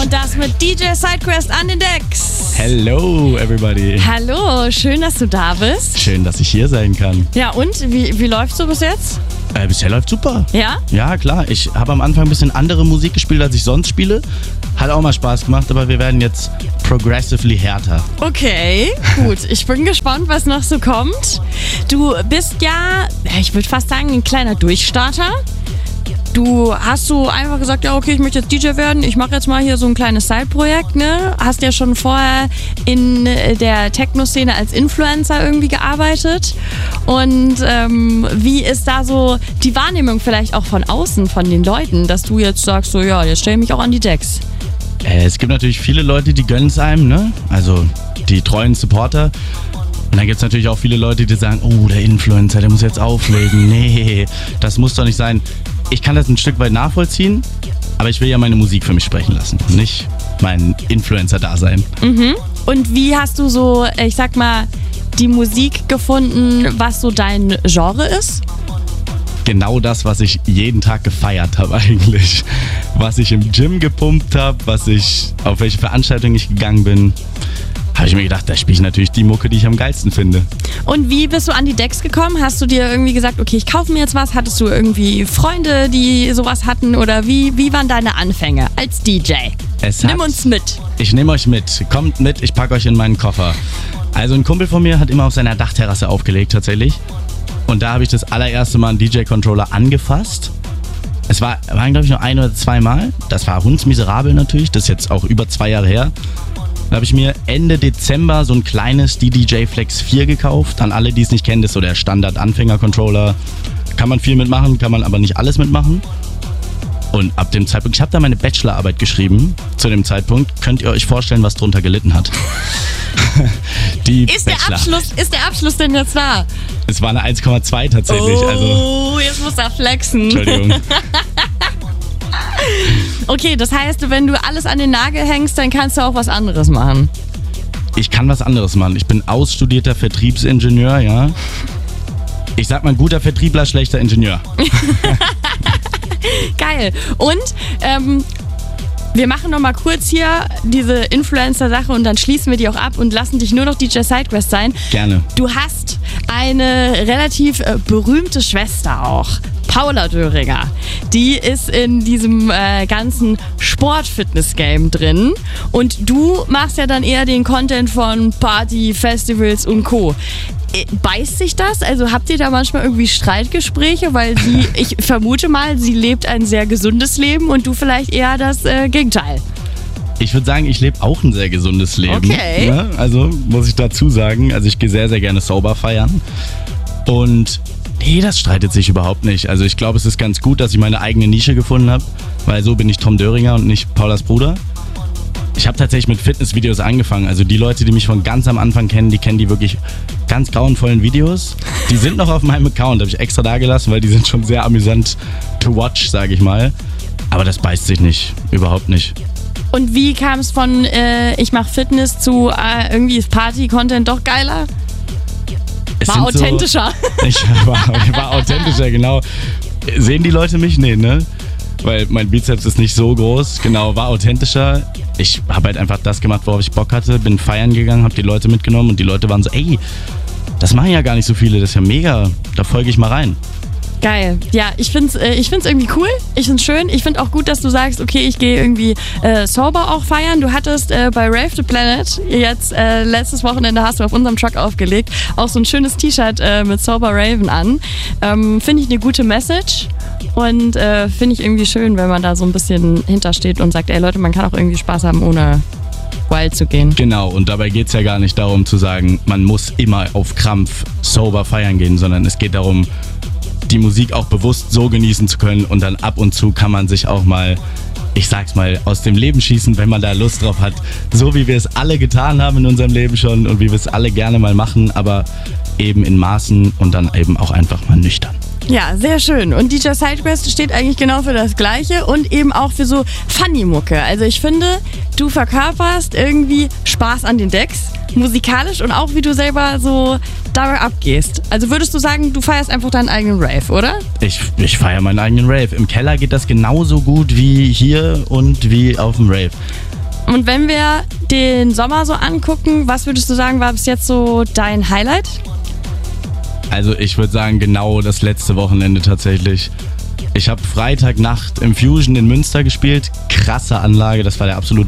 Und das mit DJ SideQuest an den Decks. Hello, everybody. Hallo, schön, dass du da bist. Schön, dass ich hier sein kann. Ja, und? Wie läuft's so bis jetzt? Bisher läuft super. Ja? Ja, klar. Ich habe am Anfang ein bisschen andere Musik gespielt, als ich sonst spiele. Hat auch mal Spaß gemacht, aber wir werden jetzt progressively härter. Okay, gut. Ich bin gespannt, was noch so kommt. Du bist ja, ich würde fast sagen, ein kleiner Durchstarter. Du hast so einfach gesagt, ja okay, ich möchte jetzt DJ werden, ich mache jetzt mal hier so ein kleines Side-Projekt, ne? Hast ja schon vorher in der Techno-Szene als Influencer irgendwie gearbeitet. Und wie ist da so die Wahrnehmung vielleicht auch von außen, von den Leuten, dass du jetzt sagst, so ja, jetzt stell ich mich auch an die Decks? Es gibt natürlich viele Leute, die gönnen es einem, ne? Also die treuen Supporter. Und dann gibt es natürlich auch viele Leute, die sagen, oh, der Influencer, der muss jetzt auflegen. Nee, das muss doch nicht sein. Ich kann das ein Stück weit nachvollziehen, aber ich will ja meine Musik für mich sprechen lassen, nicht mein Influencer-Dasein. Mhm. Und wie hast du so, ich sag mal, die Musik gefunden, was so dein Genre ist? Genau das, was ich jeden Tag gefeiert habe eigentlich. Was ich im Gym gepumpt habe, auf welche Veranstaltung ich gegangen bin. Habe ich mir gedacht, da spiele ich natürlich die Mucke, die ich am geilsten finde. Und wie bist du an die Decks gekommen? Hast du dir irgendwie gesagt, okay, ich kaufe mir jetzt was? Hattest du irgendwie Freunde, die sowas hatten? Oder wie waren deine Anfänge als DJ? Nimm uns mit. Ich nehme euch mit. Kommt mit, ich packe euch in meinen Koffer. Also ein Kumpel von mir hat immer auf seiner Dachterrasse aufgelegt tatsächlich. Und da habe ich das allererste Mal einen DJ-Controller angefasst. Es waren glaube ich, nur 1 oder 2 Mal. Das war hundsmiserabel natürlich. Das ist jetzt auch über 2 Jahre her. Da habe ich mir Ende Dezember so ein kleines DDJ Flex 4 gekauft. An alle, die es nicht kennen, das ist so der Standard-Anfänger-Controller. Kann man viel mitmachen, kann man aber nicht alles mitmachen. Und ab dem Zeitpunkt, ich habe da meine Bachelorarbeit geschrieben, zu dem Zeitpunkt, könnt ihr euch vorstellen, was drunter gelitten hat. Ist der Abschluss denn jetzt da? Es war eine 1,2 tatsächlich. Oh, jetzt muss er flexen. Entschuldigung. Okay, das heißt, wenn du alles an den Nagel hängst, dann kannst du auch was anderes machen. Ich kann was anderes machen. Ich bin ausstudierter Vertriebsingenieur, ja. Ich sag mal, guter Vertriebler, schlechter Ingenieur. Geil. Und wir machen noch mal kurz hier diese Influencer-Sache und dann schließen wir die auch ab und lassen dich nur noch DJ SideQuest sein. Gerne. Du hast eine relativ berühmte Schwester auch. Paula Döringer, die ist in diesem ganzen Sport-Fitness-Game drin und du machst ja dann eher den Content von Party, Festivals und Co. Beißt sich das? Also habt ihr da manchmal irgendwie Streitgespräche, weil ich vermute mal, sie lebt ein sehr gesundes Leben und du vielleicht eher das Gegenteil. Ich würde sagen, ich lebe auch ein sehr gesundes Leben. Okay. Ja, also muss ich dazu sagen, also ich gehe sehr, sehr gerne sober feiern und nee, das streitet sich überhaupt nicht. Also ich glaube, es ist ganz gut, dass ich meine eigene Nische gefunden habe, weil so bin ich Tom Döringer und nicht Paulas Bruder. Ich habe tatsächlich mit Fitnessvideos angefangen. Also die Leute, die mich von ganz am Anfang kennen, die kennen die wirklich ganz grauenvollen Videos. Die sind noch auf meinem Account, habe ich extra da gelassen, weil die sind schon sehr amüsant to watch, sage ich mal. Aber das beißt sich nicht, überhaupt nicht. Und wie kam es von ich mache Fitness zu irgendwie ist Party-Content doch geiler? War authentischer. War authentischer, genau. Sehen die Leute mich? Nee, ne? Weil mein Bizeps ist nicht so groß. Genau, war authentischer. Ich habe halt einfach das gemacht, worauf ich Bock hatte. Bin feiern gegangen, habe die Leute mitgenommen und die Leute waren so, ey, das machen ja gar nicht so viele, das ist ja mega. Da folge ich mal rein. Geil. Ja, ich find's irgendwie cool. Ich find's schön. Ich find auch gut, dass du sagst, okay, ich gehe irgendwie sober auch feiern. Du hattest bei Rave the Planet jetzt letztes Wochenende hast du auf unserem Truck aufgelegt, auch so ein schönes T-Shirt mit Sober Raven an. Finde ich eine gute Message und finde ich irgendwie schön, wenn man da so ein bisschen hintersteht und sagt, ey Leute, man kann auch irgendwie Spaß haben, ohne wild zu gehen. Genau, und dabei geht es ja gar nicht darum zu sagen, man muss immer auf Krampf sober feiern gehen, sondern es geht darum, die Musik auch bewusst so genießen zu können und dann ab und zu kann man sich auch mal, ich sag's mal, aus dem Leben schießen, wenn man da Lust drauf hat. So wie wir es alle getan haben in unserem Leben schon und wie wir es alle gerne mal machen, aber eben in Maßen und dann eben auch einfach mal nüchtern. Ja, sehr schön. Und DJ SideQuest steht eigentlich genau für das Gleiche und eben auch für so Funny-Mucke. Also ich finde, du verkörperst irgendwie Spaß an den Decks, musikalisch und auch wie du selber so dabei abgehst. Also würdest du sagen, du feierst einfach deinen eigenen Rave, oder? Ich feiere meinen eigenen Rave. Im Keller geht das genauso gut wie hier und wie auf dem Rave. Und wenn wir den Sommer so angucken, was würdest du sagen, war bis jetzt so dein Highlight? Also ich würde sagen, genau das letzte Wochenende tatsächlich. Ich habe Freitagnacht im Fusion in Münster gespielt. Krasse Anlage, das war der absolute